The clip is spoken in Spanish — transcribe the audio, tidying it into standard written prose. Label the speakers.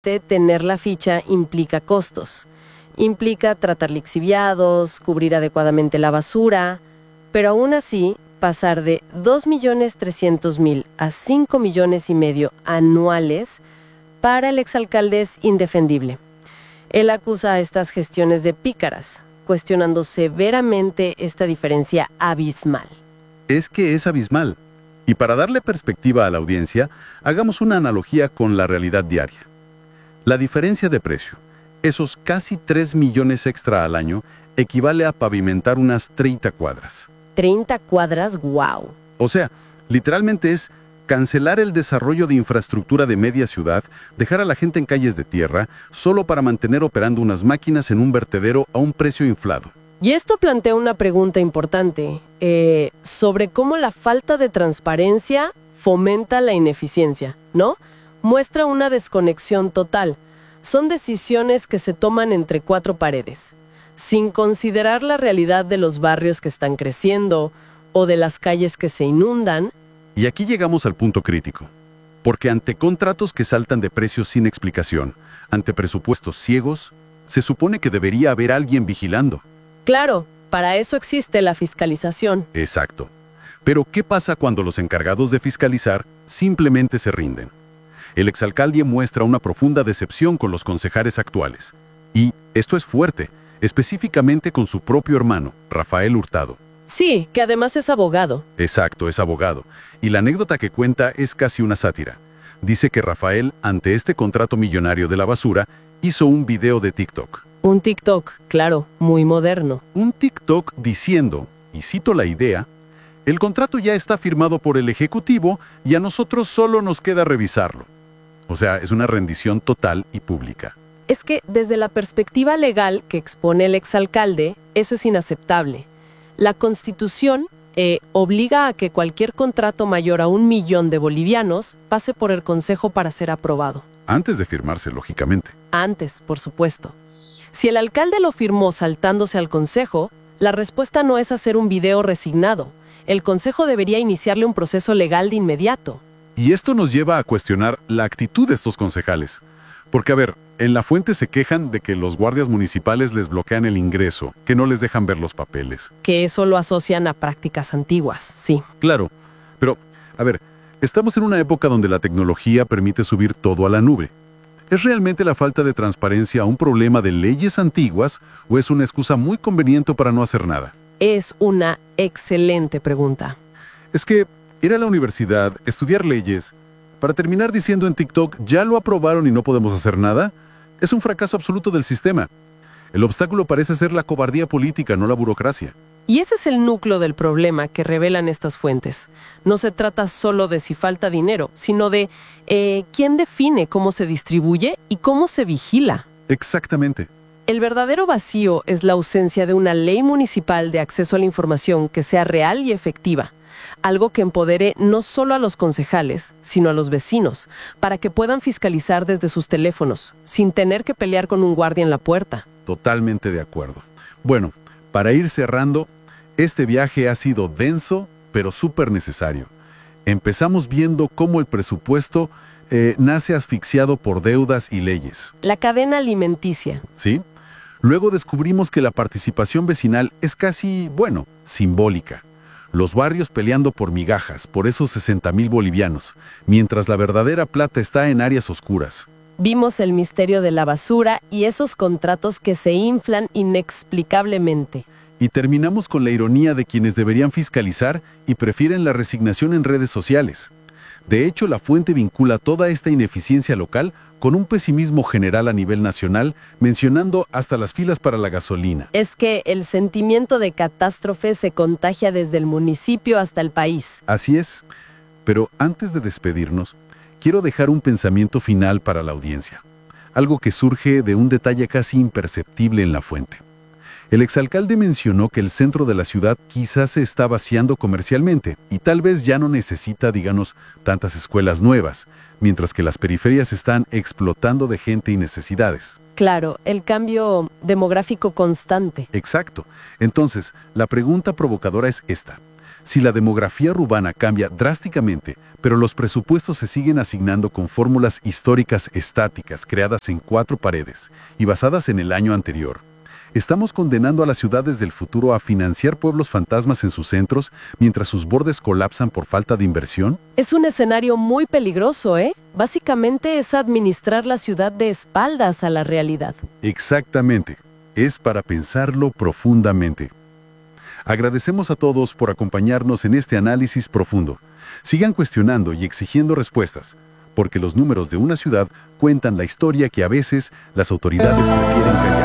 Speaker 1: Tener la ficha implica costos. Implica tratar lixiviados, cubrir adecuadamente la basura, pero aún así, pasar de 2.300.000 a 5,5 millones anuales para el exalcalde es indefendible. Él acusa a estas gestiones de pícaras, cuestionando severamente esta diferencia abismal.
Speaker 2: Es que es abismal. Y para darle perspectiva a la audiencia, hagamos una analogía con la realidad diaria. La diferencia de precio, esos casi 3 millones extra al año, equivale a pavimentar unas 30 cuadras.
Speaker 1: 30 cuadras, wow.
Speaker 2: O sea, literalmente es cancelar el desarrollo de infraestructura de media ciudad, dejar a la gente en calles de tierra, solo para mantener operando unas máquinas en un vertedero a un precio inflado.
Speaker 1: Y esto plantea una pregunta importante sobre cómo la falta de transparencia fomenta la ineficiencia, ¿no? Muestra una desconexión total. Son decisiones que se toman entre cuatro paredes, sin considerar la realidad de los barrios que están creciendo o de las calles que se inundan.
Speaker 2: Y aquí llegamos al punto crítico. Porque ante contratos que saltan de precios sin explicación, ante presupuestos ciegos, se supone que debería haber alguien vigilando.
Speaker 1: Claro, para eso existe la fiscalización.
Speaker 2: Exacto. Pero ¿qué pasa cuando los encargados de fiscalizar simplemente se rinden? El exalcalde muestra una profunda decepción con los concejales actuales. Y esto es fuerte, específicamente con su propio hermano, Rafael Hurtado.
Speaker 1: Sí, que además es abogado.
Speaker 2: Exacto, es abogado. Y la anécdota que cuenta es casi una sátira. Dice que Rafael, ante este contrato millonario de la basura, hizo un video de TikTok.
Speaker 1: Un TikTok, claro, muy moderno.
Speaker 2: Un TikTok diciendo, y cito la idea, el contrato ya está firmado por el Ejecutivo y a nosotros solo nos queda revisarlo. O sea, es una rendición total y pública.
Speaker 1: Es que desde la perspectiva legal que expone el exalcalde, eso es inaceptable. La Constitución obliga a que cualquier contrato mayor a 1 millón de bolivianos pase por el Consejo para ser aprobado.
Speaker 2: Antes de firmarse, lógicamente.
Speaker 1: Antes, por supuesto. Si el alcalde lo firmó saltándose al Consejo, la respuesta no es hacer un video resignado. El Consejo debería iniciarle un proceso legal de inmediato.
Speaker 2: Y esto nos lleva a cuestionar la actitud de estos concejales. Porque, a ver, en la fuente se quejan de que los guardias municipales les bloquean el ingreso, que no les dejan ver los papeles.
Speaker 1: Que eso lo asocian a prácticas antiguas, sí.
Speaker 2: Claro, pero, a ver, estamos en una época donde la tecnología permite subir todo a la nube. ¿Es realmente la falta de transparencia un problema de leyes antiguas o es una excusa muy conveniente para no hacer nada?
Speaker 1: Es una excelente pregunta.
Speaker 2: Es que ir a la universidad, estudiar leyes, para terminar diciendo en TikTok, ya lo aprobaron y no podemos hacer nada, es un fracaso absoluto del sistema. El obstáculo parece ser la cobardía política, no la burocracia.
Speaker 1: Y ese es el núcleo del problema que revelan estas fuentes. No se trata solo de si falta dinero, sino de quién define cómo se distribuye y cómo se vigila.
Speaker 2: Exactamente.
Speaker 1: El verdadero vacío es la ausencia de una ley municipal de acceso a la información que sea real y efectiva. Algo que empodere no solo a los concejales, sino a los vecinos, para que puedan fiscalizar desde sus teléfonos, sin tener que pelear con un guardia en la puerta.
Speaker 2: Totalmente de acuerdo. Bueno, para ir cerrando, este viaje ha sido denso, pero súper necesario. Empezamos viendo cómo el presupuesto nace asfixiado por deudas y leyes.
Speaker 1: La cadena alimenticia.
Speaker 2: ¿Sí? Luego descubrimos que la participación vecinal es casi, bueno, simbólica. Los barrios peleando por migajas, por esos 60,000 bolivianos, mientras la verdadera plata está en áreas oscuras.
Speaker 1: Vimos el misterio de la basura y esos contratos que se inflan inexplicablemente.
Speaker 2: Y terminamos con la ironía de quienes deberían fiscalizar y prefieren la resignación en redes sociales. De hecho, la fuente vincula toda esta ineficiencia local con un pesimismo general a nivel nacional, mencionando hasta las filas para la gasolina.
Speaker 1: Es que el sentimiento de catástrofe se contagia desde el municipio hasta el país.
Speaker 2: Así es. Pero antes de despedirnos, quiero dejar un pensamiento final para la audiencia. Algo que surge de un detalle casi imperceptible en la fuente. El exalcalde mencionó que el centro de la ciudad quizás se está vaciando comercialmente y tal vez ya no necesita, digamos, tantas escuelas nuevas, mientras que las periferias están explotando de gente y necesidades.
Speaker 1: Claro, el cambio demográfico constante.
Speaker 2: Exacto. Entonces, la pregunta provocadora es esta. Si la demografía urbana cambia drásticamente, pero los presupuestos se siguen asignando con fórmulas históricas estáticas creadas en 4 paredes y basadas en el año anterior, estamos condenando a las ciudades del futuro a financiar pueblos fantasmas en sus centros mientras sus bordes colapsan por falta de inversión.
Speaker 1: Es un escenario muy peligroso, ¿eh? Básicamente es administrar la ciudad de espaldas a la realidad.
Speaker 2: Exactamente. Es para pensarlo profundamente. Agradecemos a todos por acompañarnos en este análisis profundo. Sigan cuestionando y exigiendo respuestas, porque los números de una ciudad cuentan la historia que a veces las autoridades prefieren callar.